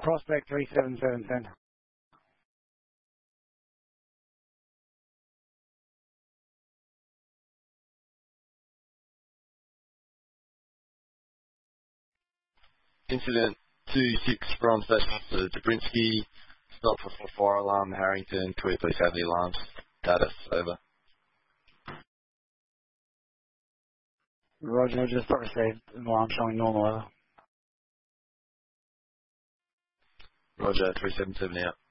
Prospect 37710. Incident 26 from Station Officer Jabrinsky. Stop for fire alarm, Harrington. Tweet police have the alarms. Status, over. Roger, just not received. Alarm showing normal, over. Roger, 377 out.